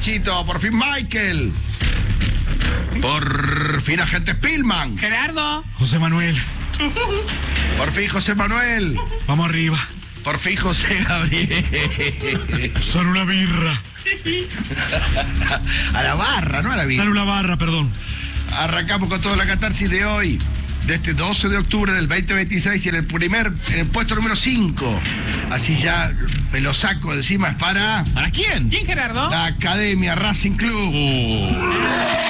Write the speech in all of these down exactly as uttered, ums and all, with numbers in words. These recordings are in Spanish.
Nachito. Por fin Michael. Por fin agente Spillman. Gerardo. José Manuel. Por fin José Manuel. Vamos arriba. Por fin José Gabriel. Sale una birra. A la barra, no a la birra. Sale una barra, perdón. Arrancamos con toda la catarsis de hoy, de este doce de octubre del veinte veintiséis, y en el primer, en el puesto número cinco. Así ya me lo saco de encima, es para... ¿Para quién? ¿Quién, Gerardo? La Academia Racing Club. Uh.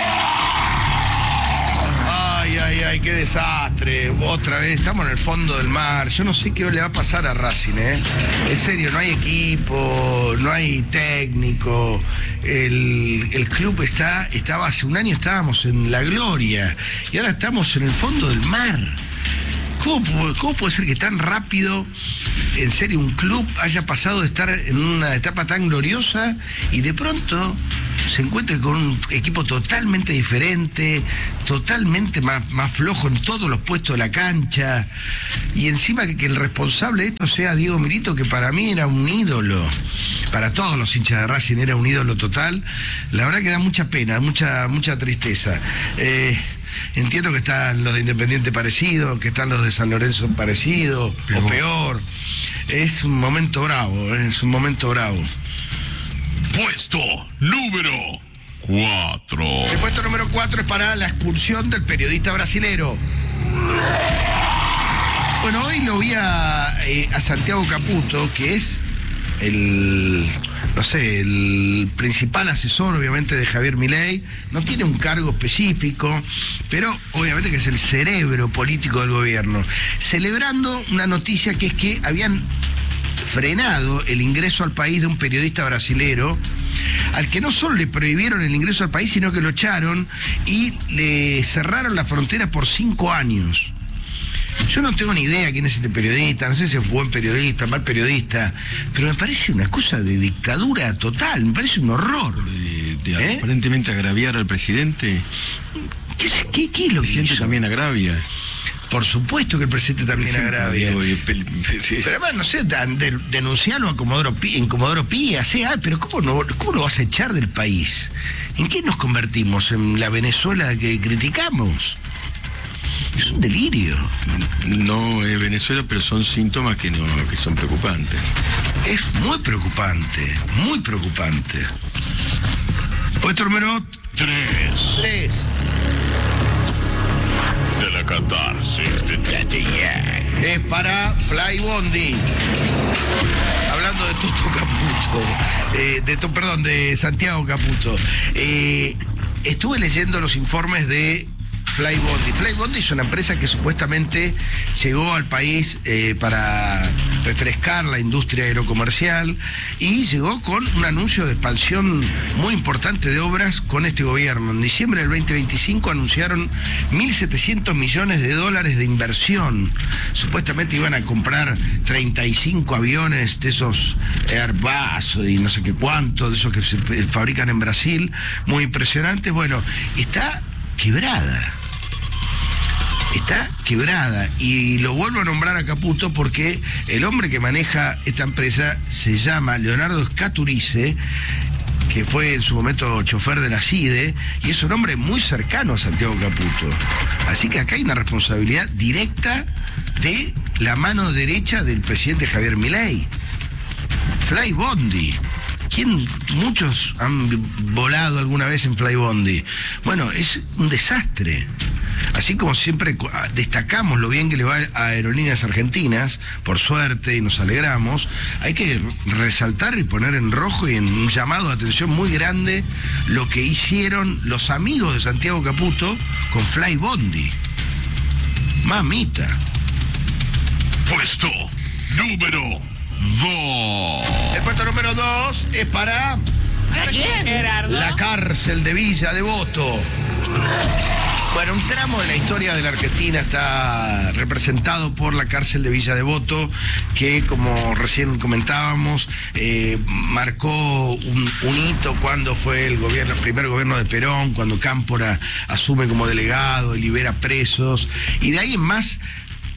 Ay, ay, ay, qué desastre. Otra vez, estamos en el fondo del mar. Yo no sé qué le va a pasar a Racing, ¿eh? En serio, no hay equipo, no hay técnico. El, el club está, estaba hace un año estábamos en la gloria y ahora estamos en el fondo del mar. ¿Cómo, ¿Cómo puede ser que tan rápido, en serio, un club haya pasado de estar en una etapa tan gloriosa y de pronto se encuentre con un equipo totalmente diferente, totalmente más, más flojo en todos los puestos de la cancha, y encima que, que el responsable de esto sea Diego Milito, que para mí era un ídolo, para todos los hinchas de Racing era un ídolo total? La verdad que da mucha pena, mucha, mucha tristeza. Eh, Entiendo que están los de Independiente parecidos, que están los de San Lorenzo parecidos, o peor. Es un momento bravo, es un momento bravo. Puesto número cuatro. El puesto número cuatro es para la expulsión del periodista brasilero. Bueno, hoy lo vi a, eh, a Santiago Caputo, que es el, no sé, el principal asesor, obviamente, de Javier Milei. No tiene un cargo específico, pero obviamente que es el cerebro político del gobierno, celebrando una noticia que es que habían frenado el ingreso al país de un periodista brasilero, al que no solo le prohibieron el ingreso al país, sino que lo echaron y le cerraron la frontera por cinco años. Yo no tengo ni idea quién es este periodista, no sé si es buen periodista, mal periodista, pero me parece una cosa de dictadura total, me parece un horror. De, de ¿Eh? Aparentemente agraviar al presidente. ¿Qué, qué, qué es lo El que presidente hizo? también agravia. Por supuesto que el presidente también agravia. Digo, y pel- sí. Pero además, no sé, dan- de- denunciarlo a Comodoro Pi, en Comodoro Pía, sea, pero ¿cómo, no, ¿cómo lo vas a echar del país? ¿En qué nos convertimos? ¿En la Venezuela que criticamos? Es un delirio. No es Venezuela, pero son síntomas que no, que son preocupantes. Es muy preocupante, muy preocupante. Puesto número Tres. tres. De la catarsis de Daddy Yang. Es para Fly Bondi. Hablando de Toto Caputo, eh, de, to- perdón, de Santiago Caputo. Eh, estuve leyendo los informes de Fly Bondi. Fly Bondi es una empresa que supuestamente llegó al país eh, para refrescar la industria aerocomercial y llegó con un anuncio de expansión muy importante de obras con este gobierno. En diciembre del veinte veinticinco anunciaron mil setecientos millones de dólares de inversión. Supuestamente iban a comprar treinta y cinco aviones de esos Airbus y no sé qué cuánto, de esos que se fabrican en Brasil, muy impresionantes. Bueno, está quebrada. Está quebrada, y lo vuelvo a nombrar a Caputo porque el hombre que maneja esta empresa se llama Leonardo Scaturice, que fue en su momento chofer de la CIDE, y es un hombre muy cercano a Santiago Caputo. Así que acá hay una responsabilidad directa de la mano derecha del presidente Javier Milei. Fly Bondi. ¿Quién? Muchos han volado alguna vez en Fly Bondi. Bueno, es un desastre. Así como siempre destacamos lo bien que le va a Aerolíneas Argentinas, por suerte, y nos alegramos, hay que resaltar y poner en rojo y en un llamado de atención muy grande lo que hicieron los amigos de Santiago Caputo con Fly Bondi. Mamita. Puesto número dos. El puesto número dos es para ¿Para quién, Gerardo? la cárcel de Villa Devoto. Bueno, un tramo de la historia de la Argentina está representado por la cárcel de Villa Devoto, que, como recién comentábamos, eh, marcó un, un hito cuando fue el gobierno, el primer gobierno de Perón, cuando Cámpora asume como delegado y libera presos, y de ahí en más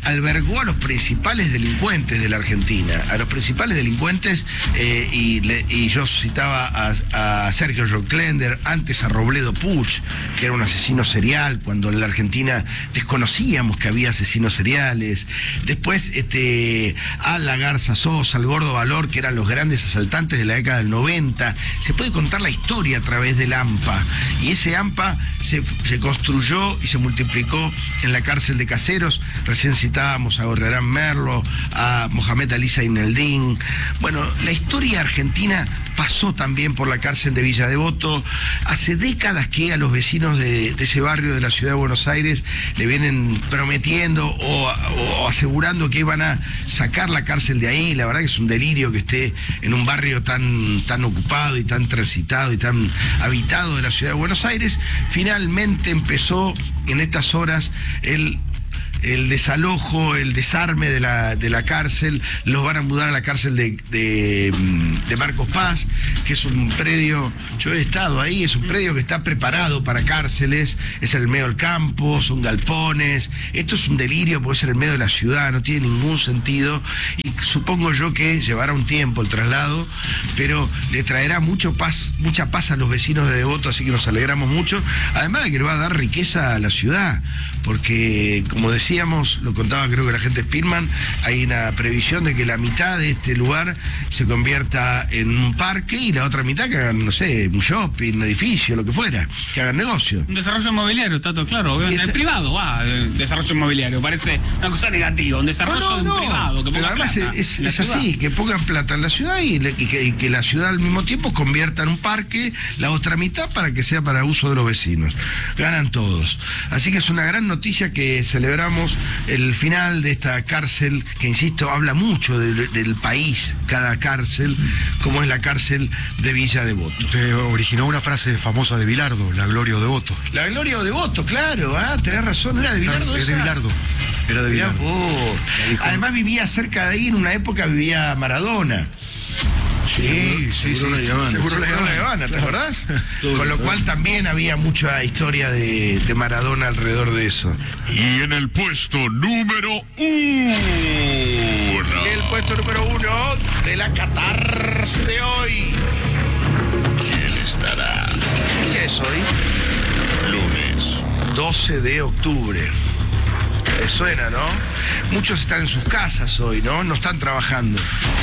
albergó a los principales delincuentes de la Argentina, a los principales delincuentes, eh, y, le, y yo citaba a, a Sergio Joclender, antes a Robledo Puch, que era un asesino serial, cuando en la Argentina desconocíamos que había asesinos seriales. Después este, a la Garza Sosa, al Gordo Valor, que eran los grandes asaltantes de la década del noventa. Se puede contar la historia a través del AMPA, y ese AMPA se, se construyó y se multiplicó en la cárcel de Caseros. Recién citábamos a Gorrerán Merlo, a Mohamed Ali Zaineldin. Bueno, la historia argentina pasó también por la cárcel de Villa Devoto. Hace décadas que a los vecinos de, de ese barrio de la ciudad de Buenos Aires le vienen prometiendo o, o asegurando que iban a sacar la cárcel de ahí. La verdad que es un delirio que esté en un barrio tan, tan ocupado y tan transitado y tan habitado de la ciudad de Buenos Aires. Finalmente empezó en estas horas el el desalojo, el desarme de la, de la cárcel. Los van a mudar a la cárcel de, de, de Marcos Paz, que es un predio, yo he estado ahí, es un predio que está preparado para cárceles, es en el medio del campo, son galpones. Esto es un delirio porque es en el medio de la ciudad, no tiene ningún sentido, y supongo yo que llevará un tiempo el traslado, pero le traerá mucho paz, mucha paz a los vecinos de Devoto, así que nos alegramos mucho, además de que le va a dar riqueza a la ciudad, porque como decía, Decíamos, lo contaba creo que la gente de Spillman, hay una previsión de que la mitad de este lugar se convierta en un parque y la otra mitad que hagan, no sé, un shopping, un edificio, lo que fuera, que hagan negocio. Un desarrollo inmobiliario, está todo claro. Está... El privado, va, el desarrollo inmobiliario, parece una cosa negativa, un desarrollo no, no, de un no, privado. Que pero además plata es, es así, que pongan plata en la ciudad y, le, y, que, y que la ciudad al mismo tiempo convierta en un parque la otra mitad para que sea para uso de los vecinos. Ganan todos. Así que es una gran noticia que celebramos el final de esta cárcel, que insisto, habla mucho de, del país, cada cárcel, como es la cárcel de Villa Devoto. Te originó una frase famosa de Bilardo, la Gloria o Devoto. La Gloria o Devoto, claro, ah, tenés razón, era de Bilardo. Claro, es de Bilardo. Era de Bilardo. Oh. Además vivía cerca de ahí, en una época vivía Maradona. Sí, sí, seguro sí. la Habana. Seguro la Habana, ¿te acordás? Con lo cual también había mucha historia de, de Maradona alrededor de eso. Y en el puesto número uno. Y el puesto número uno de la catarse de hoy. ¿Quién estará? ¿Qué es hoy? Lunes. doce de octubre. Les suena, ¿no? Muchos están en sus casas hoy, ¿no? No están trabajando.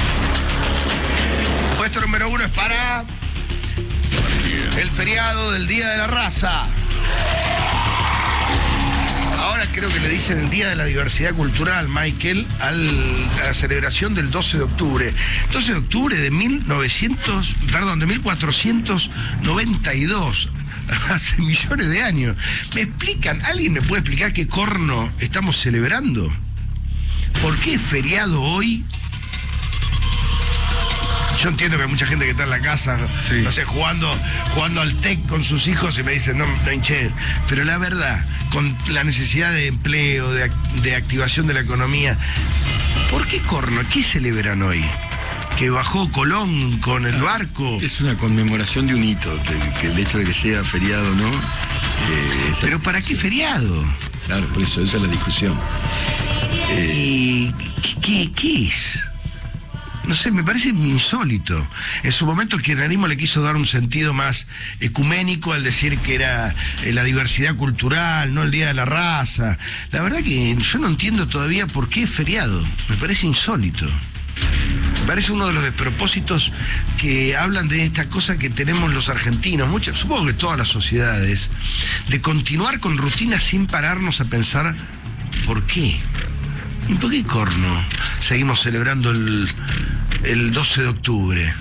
Puesto número uno es para el feriado del Día de la Raza. Ahora creo que le dicen el Día de la Diversidad Cultural, Michael, al, a la celebración del doce de octubre. doce de octubre de mil novecientos, perdón, de mil cuatrocientos noventa y dos. Hace millones de años. ¿Me explican? ¿Alguien me puede explicar qué corno estamos celebrando? ¿Por qué es feriado hoy? Yo entiendo que hay mucha gente que está en la casa, sí, no sé, jugando, jugando al TEC con sus hijos y me dicen, no, no hinché. Pero la verdad, con la necesidad de empleo, de, de activación de la economía, ¿por qué corno? ¿Qué celebran hoy? ¿Que bajó Colón con el barco? Es una conmemoración de un hito, de, que el hecho de que sea feriado o no. Eh, ¿Pero para qué feriado? Claro, por eso, esa es la discusión. Eh, ¿Y qué, qué, qué es? No sé, me parece insólito. En su momento el kirchnerismo le quiso dar un sentido más ecuménico al decir que era eh, la diversidad cultural, no el Día de la Raza. La verdad que yo no entiendo todavía por qué es feriado. Me parece insólito. Me parece uno de los despropósitos que hablan de esta cosa que tenemos los argentinos, muchas, supongo que todas las sociedades, de continuar con rutinas sin pararnos a pensar por qué. ¿Y por qué corno seguimos celebrando el, el doce de octubre?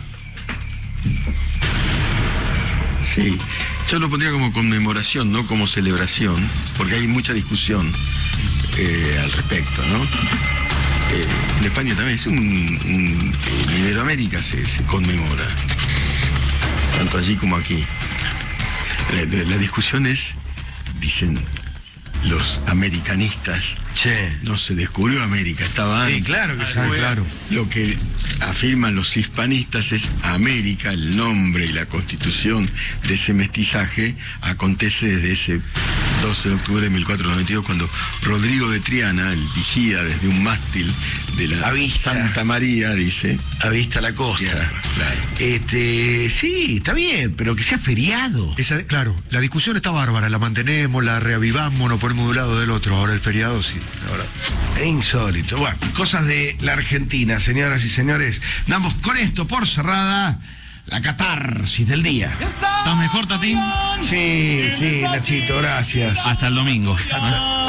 Sí, yo lo pondría como conmemoración, no como celebración, porque hay mucha discusión eh, al respecto, ¿no? Eh, en España también, es un, un, en Iberoamérica se, se conmemora, tanto allí como aquí. La, la, la discusión es, dicen los americanistas, che, no se descubrió América, estaba antes. Sí, claro que sí, Ah, claro. Lo que afirman los hispanistas es América, el nombre y la constitución de ese mestizaje acontece desde ese doce de octubre de mil cuatrocientos noventa y dos, cuando Rodrigo de Triana, el vigía desde un mástil de la Avista. Santa María, dice. Avista la costa. Claro, claro. Este, sí, está bien, pero que sea feriado. Esa, claro, la discusión está bárbara, la mantenemos, la reavivamos, nos ponemos de un lado o del otro. Ahora el feriado sí, la verdad. Es insólito. Bueno, cosas de la Argentina, señoras y señores. Damos con esto por cerrada la catarsis del día. ¿Estás mejor, Tatín? Sí, sí, Nachito, gracias. Hasta el domingo. Hasta-